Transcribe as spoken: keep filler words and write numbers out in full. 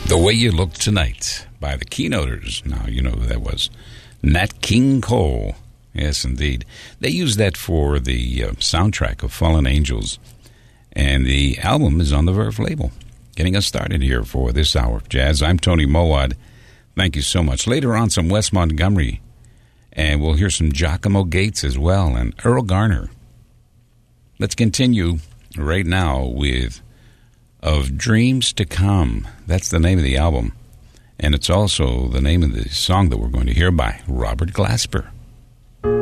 The Way You Look Tonight by the Keynoters. Now, you know who that was. Nat King Cole. Yes, indeed. They used that for the uh, soundtrack of Fallen Angels. And the album is on the Verve label. Getting us started here for this hour of jazz. I'm Tony Mowat. Thank you so much. Later on, some Wes Montgomery. And we'll hear some Giacomo Gates as well, and Earl Garner. Let's continue right now with Of Dreams to Come. That's the name of the album. And it's also the name of the song that we're going to hear by Robert Glasper.